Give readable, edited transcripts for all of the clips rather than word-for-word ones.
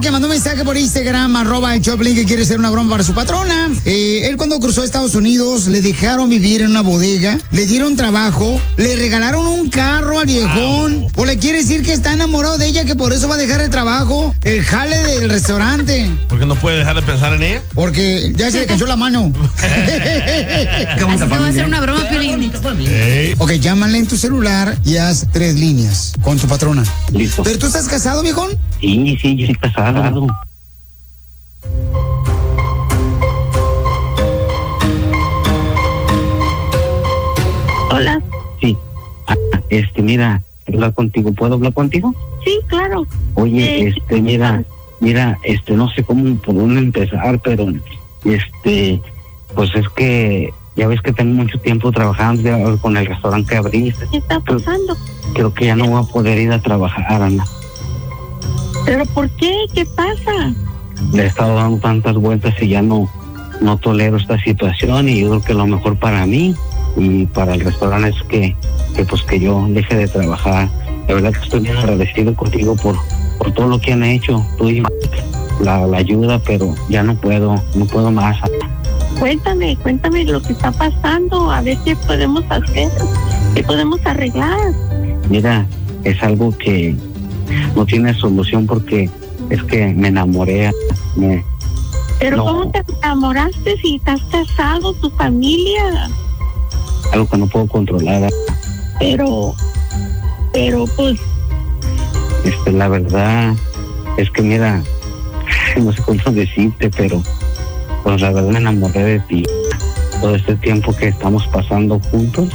que mandó un mensaje por Instagram, @el_Choplin, que quiere hacer una broma para su patrona. Él cuando cruzó a Estados Unidos, le dejaron vivir en una bodega, le dieron trabajo, le regalaron un carro al viejón, o le quiere decir que está enamorado de ella, que por eso va a dejar el trabajo, el jale del restaurante. ¿Por qué no puede dejar de pensar en ella? Porque ya se le cayó la mano. Así te va a hacer una broma, Piolín. Ok, llámale en tu celular y haz 3 líneas con tu patrona. Listo. ¿Pero tú estás casado, viejón? Sí, yo estoy casado. Hola. Sí. Mira, hablar contigo. ¿Puedo hablar contigo? Sí, claro. Oye, mira, no sé por dónde empezar, pero, pues es que ya ves que tengo mucho tiempo trabajando ya con el restaurante que abriste. ¿Qué está pasando? Creo que ya no voy a poder ir a trabajar, Ana. ¿Pero por qué? ¿Qué pasa? Le he estado dando tantas vueltas y ya no tolero esta situación, y yo creo que lo mejor para mí y para el restaurante es que yo deje de trabajar. La verdad que estoy bien agradecido contigo por todo lo que han hecho, tú y la ayuda, pero ya no puedo más. Cuéntame lo que está pasando, a ver qué podemos hacer, qué podemos arreglar. Mira, es algo que no tiene solución porque es que me enamoré. Pero no. ¿Cómo te enamoraste si estás casado, tu familia? Algo que no puedo controlar. Pero pues... La verdad es que mira, no sé cómo decirte, pero pues la verdad me enamoré de ti. Todo este tiempo que estamos pasando juntos.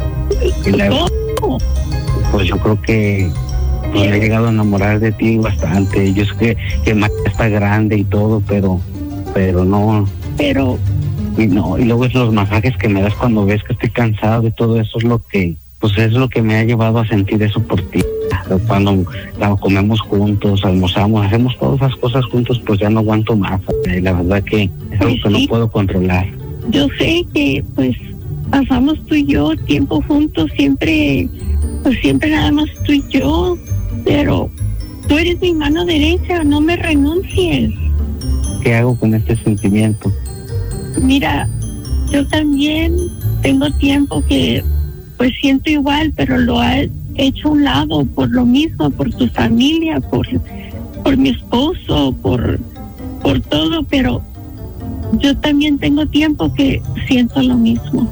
Pues yo creo que me he llegado a enamorar de ti bastante. Yo sé que Maya está grande y todo, pero no. Y luego es los masajes que me das cuando ves que estoy cansado y todo eso es lo que me ha llevado a sentir eso por ti. Cuando comemos juntos, almorzamos, hacemos todas esas cosas juntos, pues ya no aguanto más. La verdad que es algo que no puedo controlar. Yo sé que pues pasamos tú y yo tiempo juntos, siempre nada más tú y yo, pero tú eres mi mano derecha, no me renuncies. ¿Qué hago con este sentimiento? Mira, yo también tengo tiempo que pues siento igual, pero lo he hecho a un lado por lo mismo, por tu familia, por mi esposo, por todo, pero yo también tengo tiempo que siento lo mismo.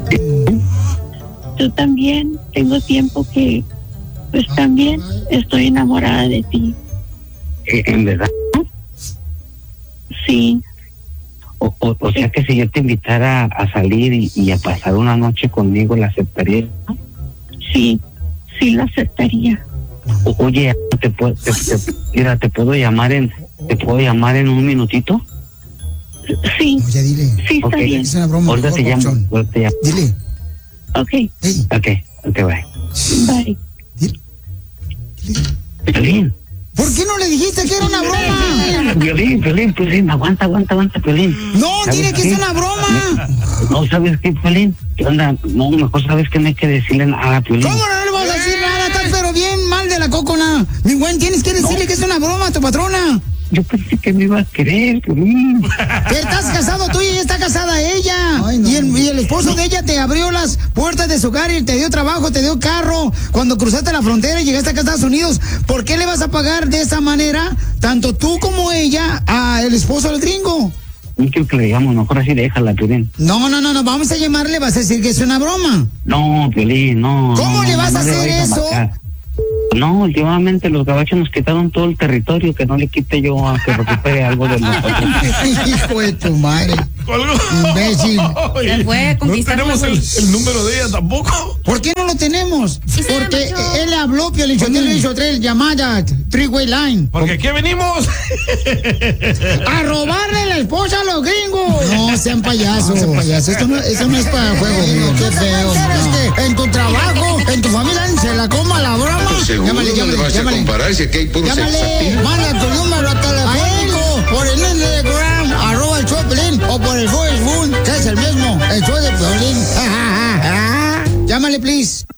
Yo también tengo tiempo que pues también estoy enamorada de ti. ¿En verdad? Sí. O sea que si yo te invitara a salir y a pasar una noche conmigo, ¿la aceptarías? Sí la aceptaría. Oye, ¿te puedo llamar en un minutito? Sí. Oye, dile. Sí, está bien. Es una broma. Ahorita te llamo. Dile. Ok. Hey. Ok, bye. Bye. Dile. Piolín. ¿Por qué no le dijiste que era una broma? Piolín, aguanta, Piolín. No, dile que es una broma. No, ¿sabes qué, Piolín? ¿Qué onda? No, mejor sabes que no hay que decirle nada, Piolín. ¿Cómo no le vas a decir nada? Estás pero bien mal de la cocona. Mi buen, tienes que decirle que es una broma a tu patrona. Yo pensé que me iba a querer, Piolín. Que estás casado tú y ella está casada ella. Ay, no. Y el esposo de ella te abrió las puertas de su hogar y te dio trabajo, te dio carro. Cuando cruzaste la frontera y llegaste acá a Estados Unidos, ¿por qué le vas a pagar de esa manera, tanto tú como ella, al esposo del gringo? No quiero que le digamos, mejor así déjala, Piolín. No, vamos a llamarle, vas a decir que es una broma. No, Piolín, no. ¿Cómo le vas a hacer eso? No, últimamente los gabachos nos quitaron todo el territorio, que no le quite yo a que recupere algo de nosotros. Hijo de tu madre. Imbécil. Se fue a conquistar. No tenemos el número de ella tampoco. ¿Por qué no lo tenemos? Porque él habló, Piolín Sotelo hizo 3 llamadas, 3-way line. Porque aquí venimos a robarle la esposa a los gringos. No sean payasos. Eso no es para juego, mío. Qué feo. ¿Quieres que en tu trabajo, en tu familia, se la coma la broma? Llámale, vas a comparar si aquí hay puros llámale, manda tu número telefónico por el Instagram, @el_Choplin, o por el Facebook, que es el mismo, el show de Piolín. Llámale, please.